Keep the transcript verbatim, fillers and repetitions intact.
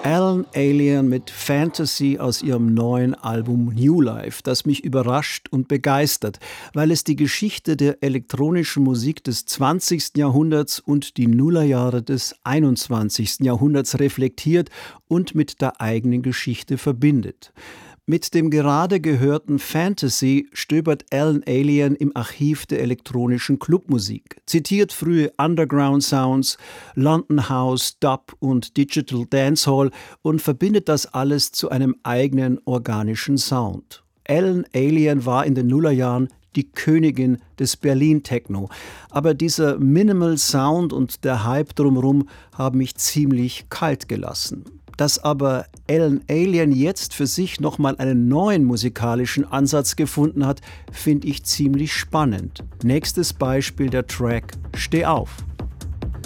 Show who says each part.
Speaker 1: Alan Alien mit Fantasy aus ihrem neuen Album New Life, das mich überrascht und begeistert, weil es die Geschichte der elektronischen Musik des zwanzigsten Jahrhunderts und die Nullerjahre des einundzwanzigsten Jahrhunderts reflektiert und mit der eigenen Geschichte verbindet. Mit dem gerade gehörten Fantasy stöbert Alan Alien im Archiv der elektronischen Clubmusik, zitiert frühe Underground-Sounds, London House, Dub und Digital Dancehall und verbindet das alles zu einem eigenen organischen Sound. Alan Alien war in den Nullerjahren die Königin des Berlin-Techno. Aber dieser Minimal Sound und der Hype drumherum haben mich ziemlich kalt gelassen. Dass aber Alan Alien jetzt für sich nochmal einen neuen musikalischen Ansatz gefunden hat, finde ich ziemlich spannend. Nächstes Beispiel der Track Steh auf.